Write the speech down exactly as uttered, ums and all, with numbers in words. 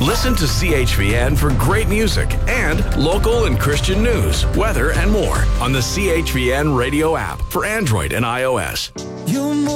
Listen to C H V N for great music and local and Christian news, weather, and more on the C H V N radio app for Android and iOS. You